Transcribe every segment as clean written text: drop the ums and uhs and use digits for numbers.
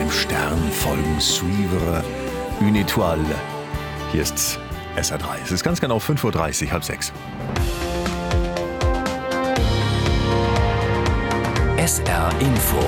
einem Stern folgen, suivre une étoile. Hier ist SR3. Es ist ganz genau 5:30 Uhr, halb sechs. SR Info.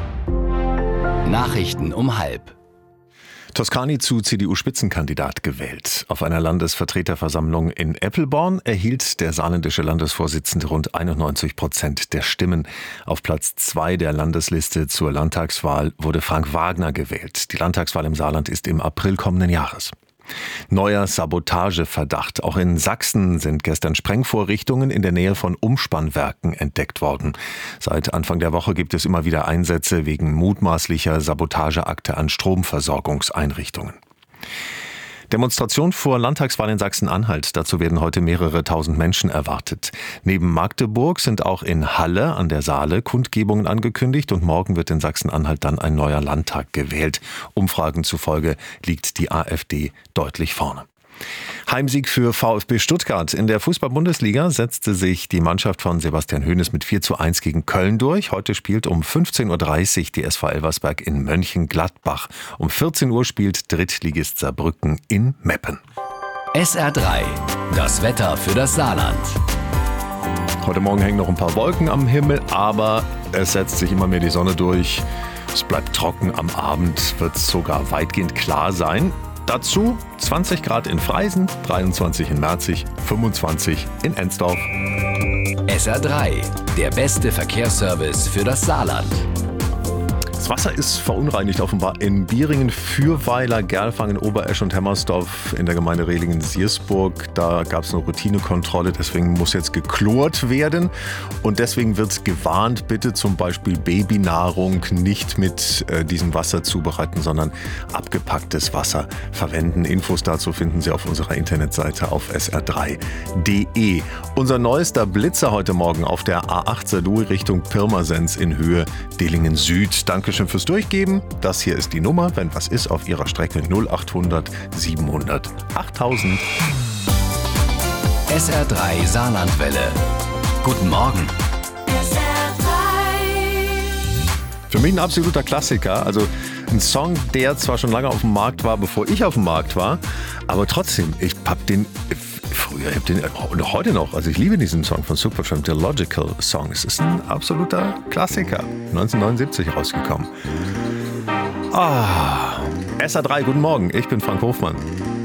Nachrichten um halb. Toscani zu CDU-Spitzenkandidat gewählt. Auf einer Landesvertreterversammlung in Eppelborn erhielt der saarländische Landesvorsitzende rund 91% der Stimmen. Auf Platz 2 der Landesliste zur Landtagswahl wurde Frank Wagner gewählt. Die Landtagswahl im Saarland ist im April kommenden Jahres. Neuer Sabotageverdacht. Auch in Sachsen sind gestern Sprengvorrichtungen in der Nähe von Umspannwerken entdeckt worden. Seit Anfang der Woche gibt es immer wieder Einsätze wegen mutmaßlicher Sabotageakte an Stromversorgungseinrichtungen. Demonstration vor Landtagswahl in Sachsen-Anhalt. Dazu werden heute mehrere tausend Menschen erwartet. Neben Magdeburg sind auch in Halle an der Saale Kundgebungen angekündigt und morgen wird in Sachsen-Anhalt dann ein neuer Landtag gewählt. Umfragen zufolge liegt die AfD deutlich vorne. Heimsieg für VfB Stuttgart. In der Fußball-Bundesliga setzte sich die Mannschaft von Sebastian Hoeneß mit 4:1 gegen Köln durch. Heute spielt um 15:30 Uhr die SV Elversberg in Mönchengladbach. Um 14 Uhr spielt Drittligist Saarbrücken in Meppen. SR3. Das Wetter für das Saarland. Heute Morgen hängen noch ein paar Wolken am Himmel, aber es setzt sich immer mehr die Sonne durch. Es bleibt trocken. Am Abend wird es sogar weitgehend klar sein. Dazu 20 Grad in Freisen, 23 in Merzig, 25 in Ensdorf. SR3. Der beste Verkehrsservice für das Saarland. Das Wasser ist verunreinigt offenbar in Bieringen, Fürweiler, Gerlfangen, Oberesch und Hemmersdorf in der Gemeinde Rehlingen-Siersburg. Da gab es eine Routinekontrolle, deswegen muss jetzt geklort werden. Und deswegen wird gewarnt, bitte zum Beispiel Babynahrung nicht mit diesem Wasser zubereiten, sondern abgepacktes Wasser verwenden. Infos dazu finden Sie auf unserer Internetseite auf sr3.de. Unser neuester Blitzer heute Morgen auf der A8 Saarlouis Richtung Pirmasens in Höhe Dillingen Süd. Dankeschön fürs Durchgeben. Das hier ist die Nummer, wenn was ist, auf Ihrer Strecke 0800 700 8000. SR3 Saarlandwelle. Guten Morgen. Für mich ein absoluter Klassiker. Also ein Song, der zwar schon lange auf dem Markt war, bevor ich auf dem Markt war, aber trotzdem, ich hab den früher, ich hab den und heute noch, also ich liebe diesen Song von Supertramp, der Logical Song. Es ist ein absoluter Klassiker. 1979 rausgekommen. SR3, guten Morgen, ich bin Frank Hofmann.